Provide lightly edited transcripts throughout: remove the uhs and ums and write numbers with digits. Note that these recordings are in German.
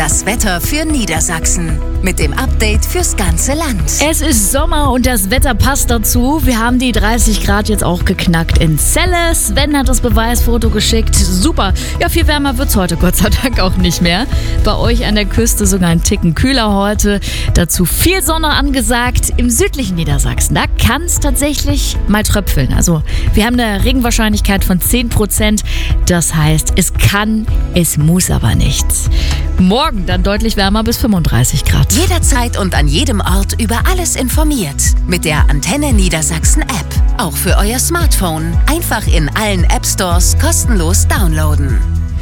Das Wetter für Niedersachsen mit dem Update fürs ganze Land. Es ist Sommer und das Wetter passt dazu. Wir haben die 30 Grad jetzt auch geknackt in Celle. Sven hat das Beweisfoto geschickt. Super. Ja, viel wärmer wird's heute Gott sei Dank auch nicht mehr. Bei euch an der Küste sogar ein Ticken kühler heute. Dazu viel Sonne angesagt. Im südlichen Niedersachsen, da kann es tatsächlich mal tröpfeln. Also wir haben eine Regenwahrscheinlichkeit von 10%. Das heißt, es kann, es muss aber nichts. Morgen dann deutlich wärmer bis 35 Grad. Jederzeit und an jedem Ort über alles informiert. Mit der Antenne Niedersachsen App. Auch für euer Smartphone. Einfach in allen App Stores kostenlos downloaden.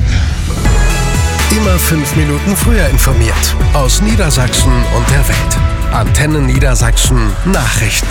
Immer 5 Minuten früher informiert. Aus Niedersachsen und der Welt. Antenne Niedersachsen Nachrichten.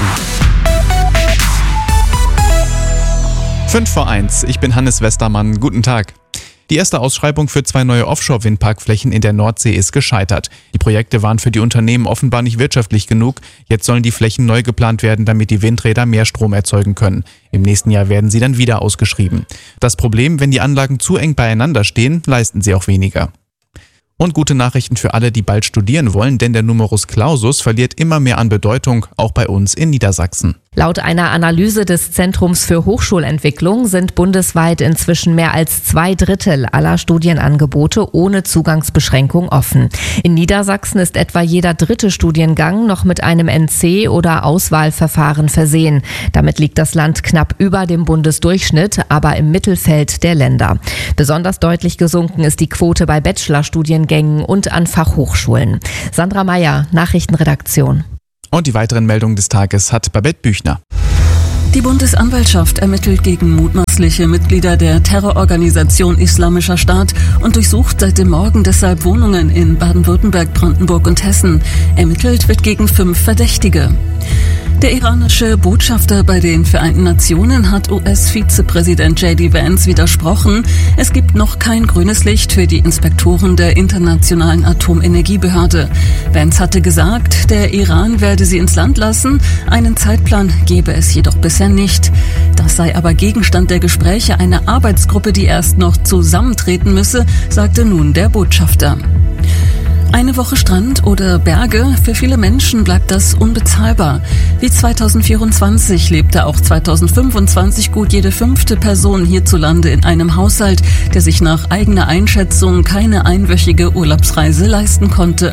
5:05, ich bin Hannes Westermann. Guten Tag. Die erste Ausschreibung für 2 neue Offshore-Windparkflächen in der Nordsee ist gescheitert. Die Projekte waren für die Unternehmen offenbar nicht wirtschaftlich genug. Jetzt sollen die Flächen neu geplant werden, damit die Windräder mehr Strom erzeugen können. Im nächsten Jahr werden sie dann wieder ausgeschrieben. Das Problem, wenn die Anlagen zu eng beieinander stehen, leisten sie auch weniger. Und gute Nachrichten für alle, die bald studieren wollen, denn der Numerus Clausus verliert immer mehr an Bedeutung, auch bei uns in Niedersachsen. Laut einer Analyse des Zentrums für Hochschulentwicklung sind bundesweit inzwischen mehr als 2/3 aller Studienangebote ohne Zugangsbeschränkung offen. In Niedersachsen ist etwa jeder 3. Studiengang noch mit einem NC- oder Auswahlverfahren versehen. Damit liegt das Land knapp über dem Bundesdurchschnitt, aber im Mittelfeld der Länder. Besonders deutlich gesunken ist die Quote bei Bachelorstudiengängen und an Fachhochschulen. Sandra Meyer, Nachrichtenredaktion. Und die weiteren Meldungen des Tages hat Babette Büchner. Die Bundesanwaltschaft ermittelt gegen mutmaßliche Mitglieder der Terrororganisation Islamischer Staat und durchsucht seit dem Morgen deshalb Wohnungen in Baden-Württemberg, Brandenburg und Hessen. Ermittelt wird gegen 5 Verdächtige. Der iranische Botschafter bei den Vereinten Nationen hat US-Vizepräsident J.D. Vance widersprochen. Es gibt noch kein grünes Licht für die Inspektoren der Internationalen Atomenergiebehörde. Vance hatte gesagt, der Iran werde sie ins Land lassen. Einen Zeitplan gebe es jedoch bisher nicht. Das sei aber Gegenstand der Gespräche einer Arbeitsgruppe, die erst noch zusammentreten müsse, sagte nun der Botschafter. Eine Woche Strand oder Berge, für viele Menschen bleibt das unbezahlbar. Wie 2024 lebte auch 2025 gut jede 5. Person hierzulande in einem Haushalt, der sich nach eigener Einschätzung keine einwöchige Urlaubsreise leisten konnte.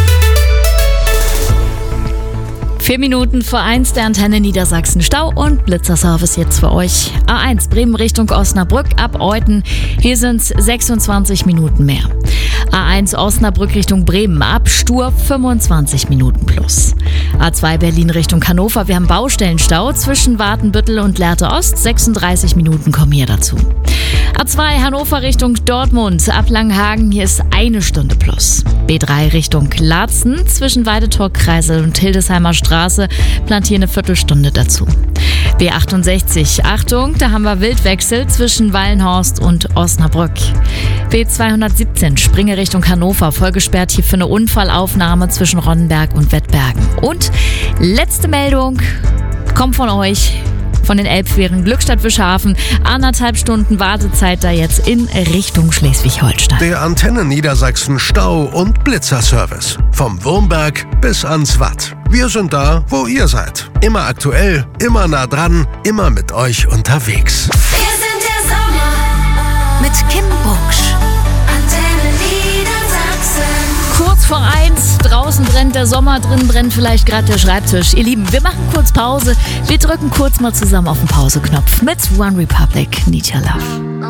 4 Minuten vor 1 der Antenne Niedersachsen. Stau und Blitzerservice jetzt für euch. A1 Bremen Richtung Osnabrück ab Euthen. Hier sind es 26 Minuten mehr. A1 Osnabrück Richtung Bremen ab Stur 25 Minuten plus. A2 Berlin Richtung Hannover. Wir haben Baustellenstau zwischen Watenbüttel und Lehrte Ost. 36 Minuten kommen hier dazu. A2 Hannover Richtung Dortmund ab Langenhagen. Hier ist 1 Stunde plus. B3 Richtung Laatzen zwischen Weidetorf-Kreisel und Hildesheimer Straße plant hier eine Viertelstunde dazu. B68, Achtung, da haben wir Wildwechsel zwischen Wallenhorst und Osnabrück. B217, Springe Richtung Hannover, vollgesperrt hier für eine Unfallaufnahme zwischen Ronnenberg und Wettbergen. Und letzte Meldung kommt von euch. Von den Elbfähren Glückstadt-Wischhafen. 1,5 Stunden Wartezeit da jetzt in Richtung Schleswig-Holstein. Der Antenne Niedersachsen Stau- und Blitzerservice. Vom Wurmberg bis ans Watt. Wir sind da, wo ihr seid. Immer aktuell, immer nah dran, immer mit euch unterwegs. Wir sind der Sommer mit Kim Bucksch. Antenne Niedersachsen. Kurz vor 1, draußen brennt der Sommer, drin brennt vielleicht gerade der Schreibtisch. Ihr Lieben, wir machen kurz Pause. Wir drücken kurz mal zusammen auf den Pauseknopf mit One Republic, Need Your Love.